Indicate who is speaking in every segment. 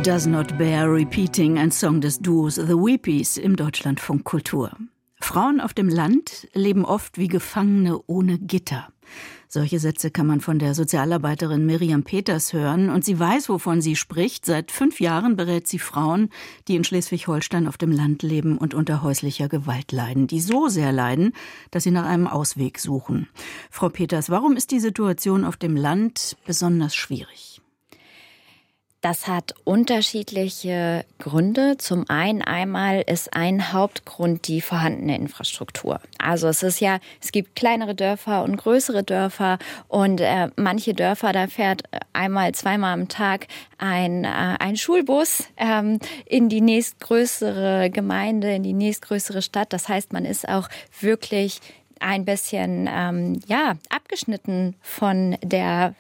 Speaker 1: Does Not Bear Repeating, ein Song des Duos The Weepies im Deutschlandfunk Kultur. Frauen auf dem Land leben oft wie Gefangene ohne Gitter. Solche Sätze kann man von der Sozialarbeiterin Miriam Peters hören. Und sie weiß, wovon sie spricht. Seit 5 Jahren berät sie Frauen, die in Schleswig-Holstein auf dem Land leben und unter häuslicher Gewalt leiden. Die so sehr leiden, dass sie nach einem Ausweg suchen. Frau Peters, warum ist die Situation auf dem Land besonders schwierig?
Speaker 2: Das hat unterschiedliche Gründe. Zum einen einmal ist ein Hauptgrund die vorhandene Infrastruktur. Also es gibt kleinere Dörfer und größere Dörfer und manche Dörfer, da fährt einmal, zweimal am Tag ein Schulbus in die nächstgrößere Gemeinde, in die nächstgrößere Stadt. Das heißt, man ist auch wirklich ein bisschen abgeschnitten von der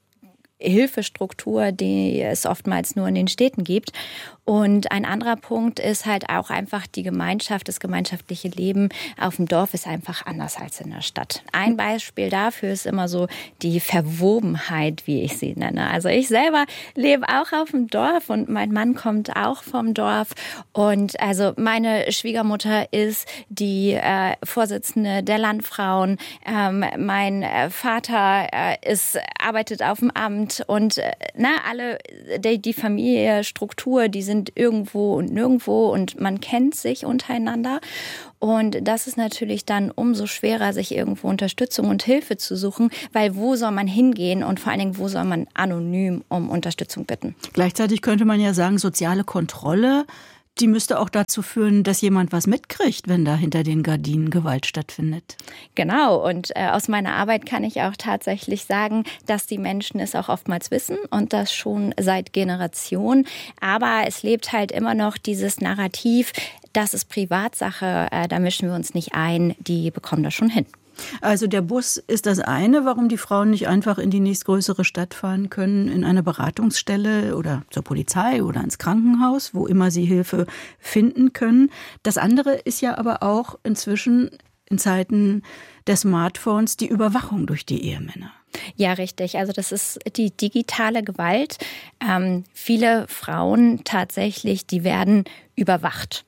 Speaker 2: Hilfestruktur, die es oftmals nur in den Städten gibt. Und ein anderer Punkt ist halt auch einfach die Gemeinschaft, das gemeinschaftliche Leben auf dem Dorf ist einfach anders als in der Stadt. Ein Beispiel dafür ist immer so die Verwobenheit, wie ich sie nenne. Also ich selber lebe auch auf dem Dorf und mein Mann kommt auch vom Dorf. Und also meine Schwiegermutter ist die Vorsitzende der Landfrauen. Mein Vater arbeitet auf dem Amt und alle die Familienstruktur, die sind irgendwo und nirgendwo und man kennt sich untereinander. Und das ist natürlich dann umso schwerer, sich irgendwo Unterstützung und Hilfe zu suchen, weil wo soll man hingehen und vor allen Dingen, wo soll man anonym um Unterstützung bitten? Gleichzeitig könnte man ja sagen, soziale Kontrolle, die müsste auch dazu führen, dass jemand was mitkriegt, wenn da hinter den Gardinen Gewalt stattfindet. Genau. Und aus meiner Arbeit kann ich auch tatsächlich sagen, dass die Menschen es auch oftmals wissen und das schon seit Generationen. Aber es lebt halt immer noch dieses Narrativ, das ist Privatsache, da mischen wir uns nicht ein, die bekommen das schon hin. Also der Bus ist das eine, warum die Frauen nicht einfach in die nächstgrößere Stadt fahren können, in eine Beratungsstelle oder zur Polizei oder ins Krankenhaus, wo immer sie Hilfe finden können. Das andere ist ja aber auch inzwischen in Zeiten der Smartphones die Überwachung durch die Ehemänner. Ja, richtig. Also das ist die digitale Gewalt. Viele Frauen tatsächlich, die werden überwacht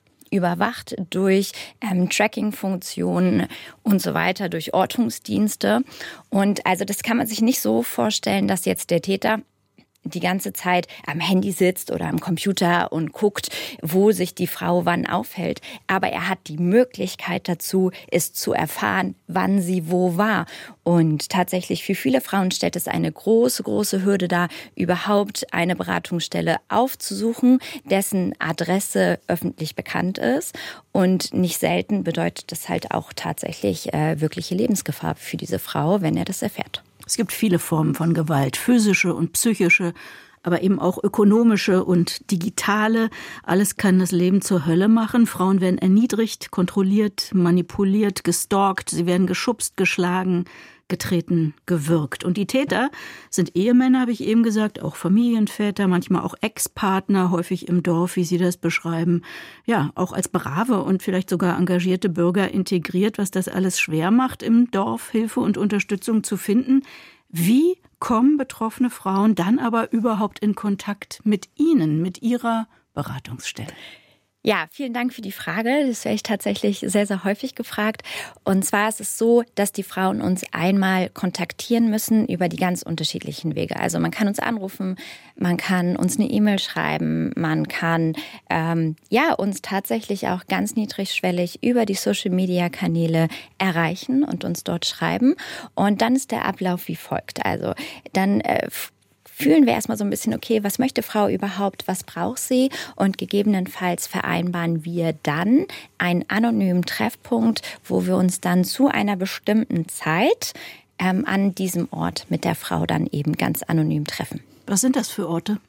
Speaker 2: durch Tracking-Funktionen und so weiter, durch Ortungsdienste. Und also das kann man sich nicht so vorstellen, dass jetzt der Täter die ganze Zeit am Handy sitzt oder am Computer und guckt, wo sich die Frau wann aufhält. Aber er hat die Möglichkeit dazu, es zu erfahren, wann sie wo war. Und tatsächlich für viele Frauen stellt es eine große, große Hürde dar, überhaupt eine Beratungsstelle aufzusuchen, dessen Adresse öffentlich bekannt ist. Und nicht selten bedeutet das halt auch tatsächlich wirkliche Lebensgefahr für diese Frau, wenn er das erfährt. Es gibt viele Formen von Gewalt, physische und psychische, aber eben auch ökonomische und digitale. Alles kann das Leben zur Hölle machen. Frauen werden erniedrigt, kontrolliert, manipuliert, gestalkt. Sie werden geschubst, geschlagen, getreten, gewürgt. Und die Täter sind Ehemänner, habe ich eben gesagt, auch Familienväter, manchmal auch Ex-Partner, häufig im Dorf, wie Sie das beschreiben. Ja, auch als brave und vielleicht sogar engagierte Bürger integriert, was das alles schwer macht, im Dorf Hilfe und Unterstützung zu finden. Wie kommen betroffene Frauen dann aber überhaupt in Kontakt mit Ihnen, mit Ihrer Beratungsstelle? Ja, vielen Dank für die Frage. Das werde ich tatsächlich sehr, sehr häufig gefragt. Und zwar ist es so, dass die Frauen uns einmal kontaktieren müssen über die ganz unterschiedlichen Wege. Also man kann uns anrufen, man kann uns eine E-Mail schreiben, man kann uns tatsächlich auch ganz niedrigschwellig über die Social-Media-Kanäle erreichen und uns dort schreiben. Und dann ist der Ablauf wie folgt. Also dann fühlen wir erstmal so ein bisschen, okay, was möchte Frau überhaupt, was braucht sie? Und gegebenenfalls vereinbaren wir dann einen anonymen Treffpunkt, wo wir uns dann zu einer bestimmten Zeit an diesem Ort mit der Frau dann eben ganz anonym treffen. Was sind das für Orte?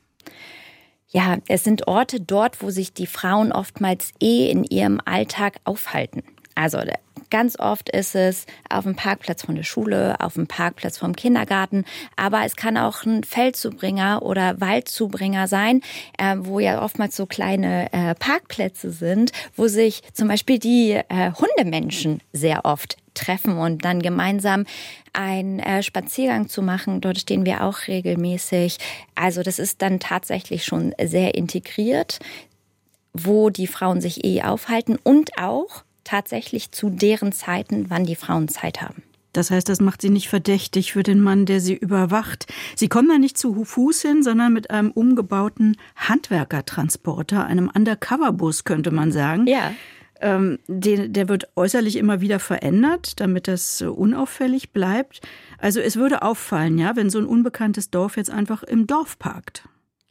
Speaker 2: Ja, es sind Orte dort, wo sich die Frauen oftmals in ihrem Alltag aufhalten. Also ganz oft ist es auf dem Parkplatz von der Schule, auf dem Parkplatz vom Kindergarten, aber es kann auch ein Feldzubringer oder Waldzubringer sein, wo ja oftmals so kleine Parkplätze sind, wo sich zum Beispiel die Hundemenschen sehr oft treffen und dann gemeinsam einen Spaziergang zu machen. Dort stehen wir auch regelmäßig. Also das ist dann tatsächlich schon sehr integriert, wo die Frauen sich aufhalten und auch tatsächlich zu deren Zeiten, wann die Frauen Zeit haben.
Speaker 1: Das heißt, das macht sie nicht verdächtig für den Mann, der sie überwacht. Sie kommen da nicht zu Fuß hin, sondern mit einem umgebauten Handwerkertransporter, einem Undercover-Bus, könnte man sagen.
Speaker 2: Ja.
Speaker 1: Der wird äußerlich immer wieder verändert, damit das unauffällig bleibt. Also es würde auffallen, ja, wenn so ein unbekanntes Dorf jetzt einfach im Dorf parkt.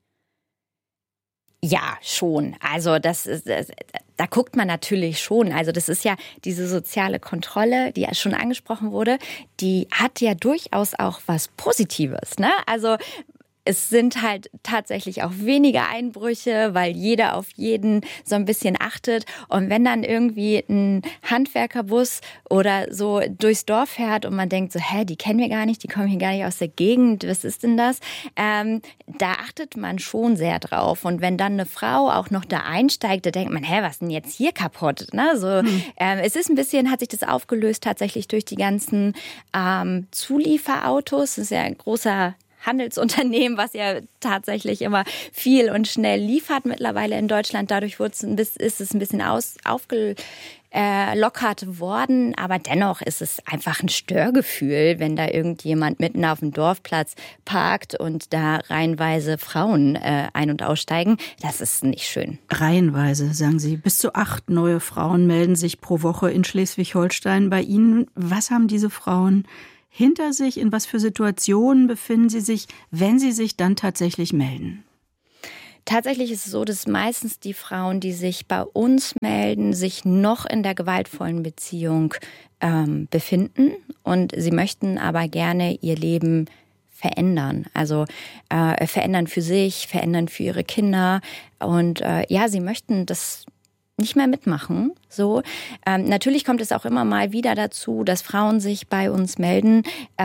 Speaker 2: Ja, schon. Also da guckt man natürlich schon. Also das ist ja diese soziale Kontrolle, die ja schon angesprochen wurde, die hat ja durchaus auch was Positives, ne? Also es sind halt tatsächlich auch weniger Einbrüche, weil jeder auf jeden so ein bisschen achtet. Und wenn dann irgendwie ein Handwerkerbus oder so durchs Dorf fährt und man denkt so, die kennen wir gar nicht, die kommen hier gar nicht aus der Gegend, was ist denn das? Da achtet man schon sehr drauf. Und wenn dann eine Frau auch noch da einsteigt, da denkt man, was ist denn jetzt hier kaputt? Ne? Es ist ein bisschen, hat sich das aufgelöst tatsächlich durch die ganzen Zulieferautos. Das ist ja ein großer Handelsunternehmen, was ja tatsächlich immer viel und schnell liefert mittlerweile in Deutschland. Dadurch ist es ein bisschen aufgelockert worden. Aber dennoch ist es einfach ein Störgefühl, wenn da irgendjemand mitten auf dem Dorfplatz parkt und da reihenweise Frauen ein- und aussteigen. Das ist nicht schön.
Speaker 1: Reihenweise, sagen Sie. Bis zu 8 neue Frauen melden sich pro Woche in Schleswig-Holstein bei Ihnen. Was haben diese Frauen hinter sich? In was für Situationen befinden sie sich, wenn sie sich dann tatsächlich melden?
Speaker 2: Tatsächlich ist es so, dass meistens die Frauen, die sich bei uns melden, sich noch in der gewaltvollen Beziehung befinden. Und sie möchten aber gerne ihr Leben verändern. Also verändern für sich, verändern für ihre Kinder. Und sie möchten das nicht mehr mitmachen. So. Natürlich kommt es auch immer mal wieder dazu, dass Frauen sich bei uns melden,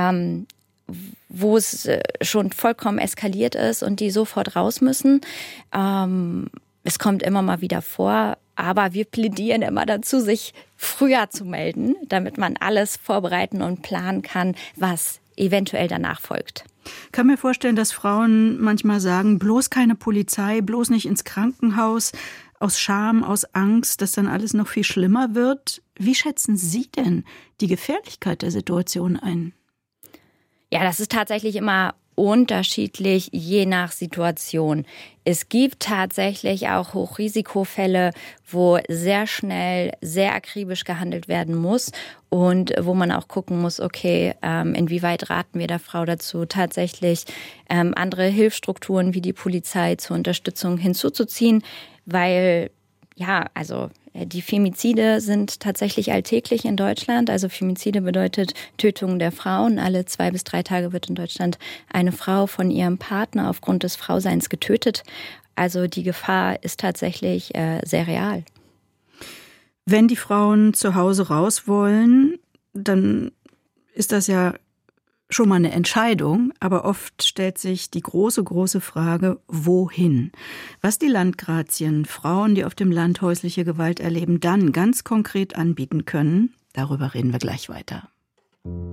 Speaker 2: wo es schon vollkommen eskaliert ist und die sofort raus müssen. Es kommt immer mal wieder vor, aber wir plädieren immer dazu, sich früher zu melden, damit man alles vorbereiten und planen kann, was eventuell danach folgt.
Speaker 1: Ich kann mir vorstellen, dass Frauen manchmal sagen, bloß keine Polizei, bloß nicht ins Krankenhaus, aus Scham, aus Angst, dass dann alles noch viel schlimmer wird. Wie schätzen Sie denn die Gefährlichkeit der Situation ein?
Speaker 2: Ja, das ist tatsächlich immer unterschiedlich, je nach Situation. Es gibt tatsächlich auch Hochrisikofälle, wo sehr schnell, sehr akribisch gehandelt werden muss und wo man auch gucken muss, okay, inwieweit raten wir der Frau dazu, tatsächlich andere Hilfsstrukturen wie die Polizei zur Unterstützung hinzuzuziehen, weil die Femizide sind tatsächlich alltäglich in Deutschland. Also Femizide bedeutet Tötung der Frauen. Alle 2 bis 3 Tage wird in Deutschland eine Frau von ihrem Partner aufgrund des Frauseins getötet. Also die Gefahr ist tatsächlich sehr real.
Speaker 1: Wenn die Frauen zu Hause raus wollen, dann ist das ja schon mal eine Entscheidung, aber oft stellt sich die große, große Frage, wohin? Was die Landgrazien Frauen, die auf dem Land häusliche Gewalt erleben, dann ganz konkret anbieten können, darüber reden wir gleich weiter.